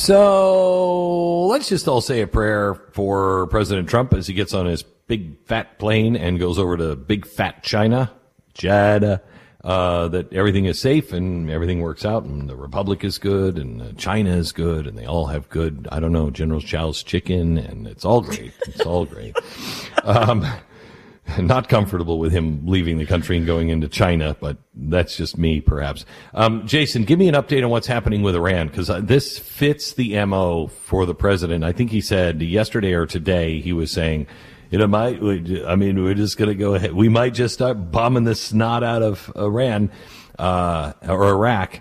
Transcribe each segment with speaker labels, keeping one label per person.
Speaker 1: So let's just all say a prayer for President Trump as he gets on his big fat plane and goes over to big fat China, that everything is safe and everything works out and the Republic is good and China is good and they all have good, I don't know, General Chow's chicken and it's all great. It's all great. Not comfortable with him leaving the country and going into China, but that's just me, perhaps. Jason, give me an update on what's happening with Iran, because this fits the MO for the president. I think he said yesterday or today, he was saying, we're just going to go ahead. We might just start bombing the snot out of Iran, or Iraq,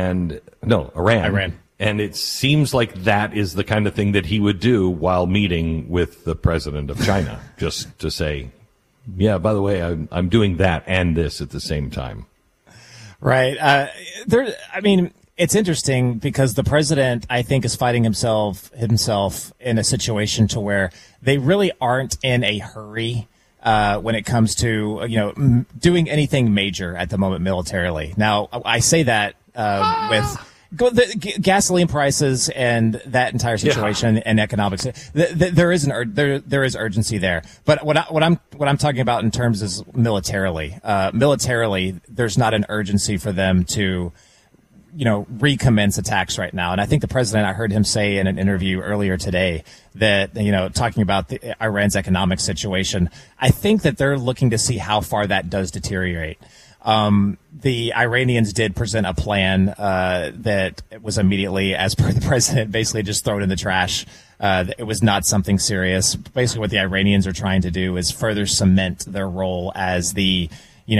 Speaker 1: Iran. And it seems like that is the kind of thing that he would do while meeting with the president of China, just to say, yeah, by the way, I'm doing that and this at the same time.
Speaker 2: Right. It's interesting because the president, I think, is fighting himself in a situation to where they really aren't in a hurry when it comes to, doing anything major at the moment militarily. Now, I say that with the gasoline prices and that entire situation and economics. There is urgency there. But what I'm talking about in terms is militarily. Militarily, there's not an urgency for them to, recommence attacks right now. And I think the president, I heard him say in an interview earlier today that, talking about Iran's economic situation, I think that they're looking to see how far that does deteriorate. The Iranians did present a plan that was immediately, as per the president, basically just thrown in the trash. It was not something serious. Basically, what the Iranians are trying to do is further cement their role as the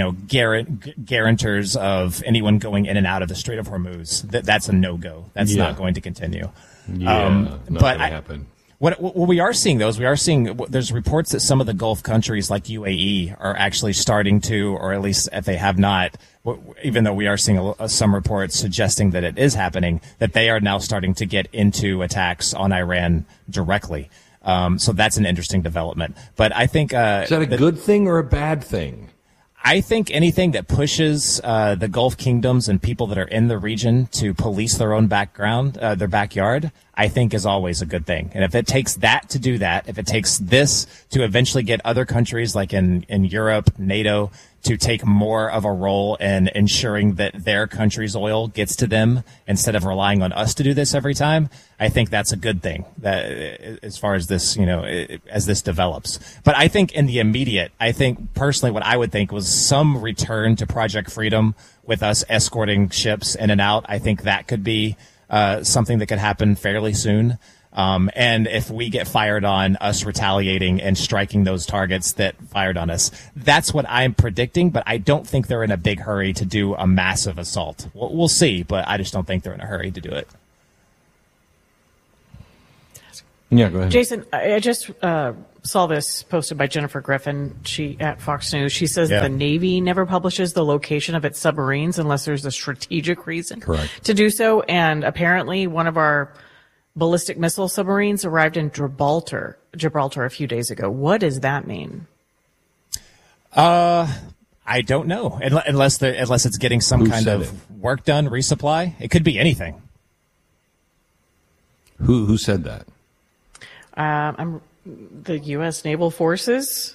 Speaker 2: guarantors of anyone going in and out of the Strait of Hormuz. That's a no-go. That's not going to continue.
Speaker 1: Not going to happen.
Speaker 2: What we are seeing, there's reports that some of the Gulf countries like UAE are actually starting to, or at least if they have not, even though we are seeing some reports suggesting that it is happening, that they are now starting to get into attacks on Iran directly. So that's an interesting development. But I think
Speaker 1: is that a good thing or a bad thing?
Speaker 2: I think anything that pushes the Gulf kingdoms and people that are in the region to police their own their backyard, I think is always a good thing. And if it takes that to do that, if it takes this to eventually get other countries like in Europe, NATO, to take more of a role in ensuring that their country's oil gets to them instead of relying on us to do this every time, I think that's a good thing that as far as this, as this develops. But I think in the immediate, I think personally what I would think was some return to Project Freedom with us escorting ships in and out. I think that could be something that could happen fairly soon. And if we get fired on, us retaliating and striking those targets that fired on us, that's what I'm predicting. But I don't think they're in a big hurry to do a massive assault. We'll see, but I just don't think they're in a hurry to do it.
Speaker 1: Yeah, go ahead.
Speaker 3: Jason, I just saw this posted by Jennifer Griffin at Fox News. She says the Navy never publishes the location of its submarines unless there's a strategic reason to do so. And apparently one of our ballistic missile submarines arrived in Gibraltar a few days ago. What does that mean?
Speaker 2: I don't know. Unless it's getting some kind of work done, resupply. It could be anything.
Speaker 1: Who said that?
Speaker 3: The U.S. Naval Forces,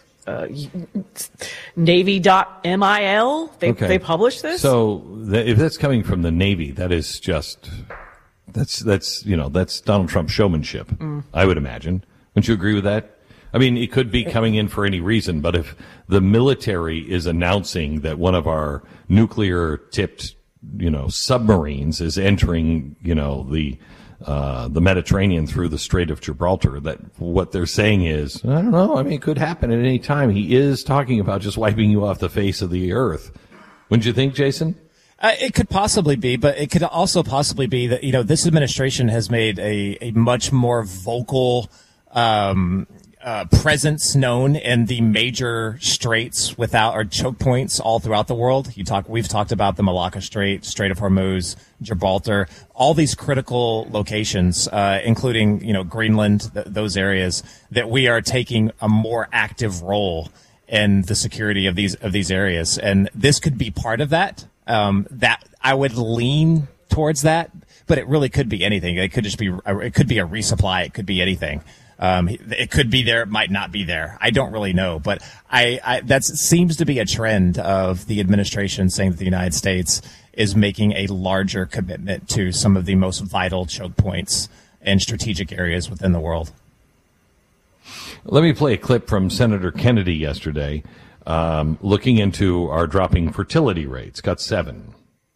Speaker 3: Navy.mil. They published this.
Speaker 1: So if that's coming from the Navy, that is just that's Donald Trump showmanship. I would imagine. Wouldn't you agree with that? I mean, it could be coming in for any reason, but if the military is announcing that one of our nuclear-tipped, submarines is entering, the Mediterranean through the Strait of Gibraltar, that what they're saying is, I don't know, I mean, it could happen at any time. He is talking about just wiping you off the face of the earth. Wouldn't you think, Jason?
Speaker 2: It could possibly be, but it could also possibly be that, this administration has made a much more vocal presence known in the major straits or choke points all throughout the world. We've talked about the Malacca Strait, Strait of Hormuz, Gibraltar, all these critical locations, including, Greenland, those areas, that we are taking a more active role in the security of these areas. And this could be part of that. That I would lean towards that. but it really could be anything. It could just be, it could be a resupply. It could be anything. It could be there. It might not be there. I don't really know, but that seems to be a trend of the administration saying that the United States is making a larger commitment to some of the most vital choke points and strategic areas within the world.
Speaker 1: Let me play a clip from Senator Kennedy yesterday, looking into our dropping fertility rates. Got 7.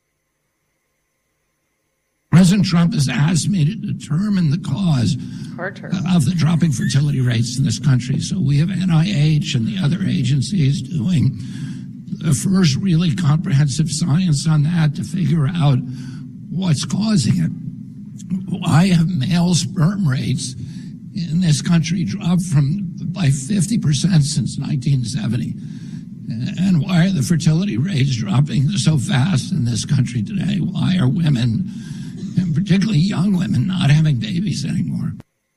Speaker 4: President Trump has asked me to determine the cause of the dropping fertility rates in this country. So we have NIH and the other agencies doing the first really comprehensive science on that to figure out what's causing it. Why have male sperm rates in this country dropped by 50% since 1970? And why are the fertility rates dropping so fast in this country today? Why are women, and particularly young women, not having babies anymore?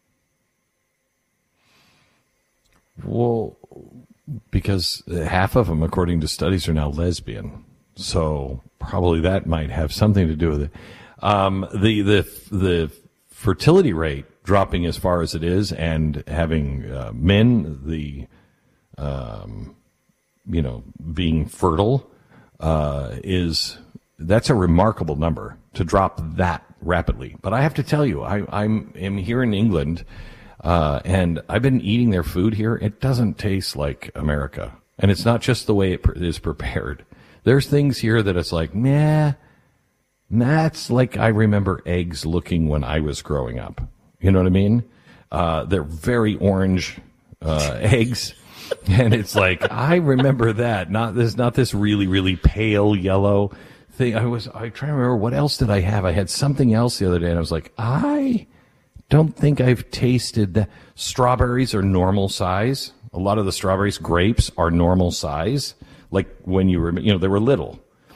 Speaker 1: Well, because half of them, according to studies, are now lesbian. So probably that might have something to do with it. The fertility rate dropping as far as it is, and having men being fertile that's a remarkable number to drop that rapidly. But I have to tell you, I'm here in England, and I've been eating their food here. It doesn't taste like America, and it's not just the way it is prepared. There's things here that it's like, nah, that's like I remember eggs looking when I was growing up. You know what I mean? They're very orange eggs. And it's like, I remember that. Not this really, really pale yellow thing. I trying to remember, what else did I have? I had something else the other day, and I was like, I don't think I've tasted that. Strawberries are normal size. A lot of the strawberries, grapes are normal size. Like when you were, they were little.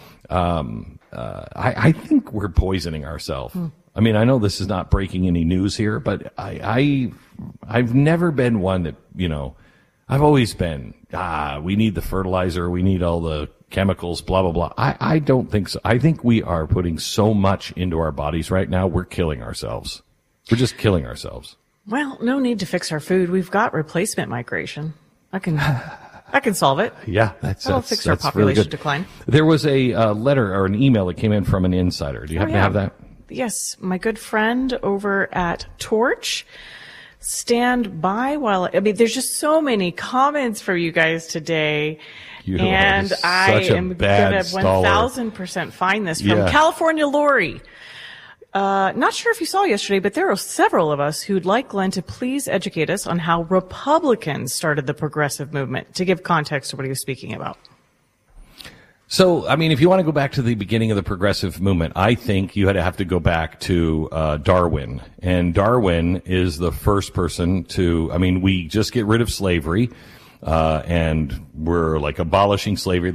Speaker 1: I think we're poisoning ourselves. I mean, I know this is not breaking any news here, but I've never been one that, I've always been, we need the fertilizer, we need all the chemicals, blah, blah, blah. I don't think so. I think we are putting so much into our bodies right now, we're killing ourselves. We're just killing ourselves.
Speaker 3: Well, no need to fix our food. We've got replacement migration. I can solve it.
Speaker 1: Yeah,
Speaker 3: that'll fix our population really decline.
Speaker 1: There was a letter or an email that came in from an insider. Do you happen to have that?
Speaker 3: Yes, my good friend over at Torch. Stand by there's just so many comments for you guys today. And I am going to 1,000% find this from California Lori. Not sure if you saw yesterday, but there are several of us who'd like Glenn to please educate us on how Republicans started the progressive movement, to give context to what he was speaking about.
Speaker 1: So, I mean, if you want to go back to the beginning of the progressive movement, I think you have to go back to Darwin. And Darwin is the first person we just get rid of slavery, and we're like abolishing slavery.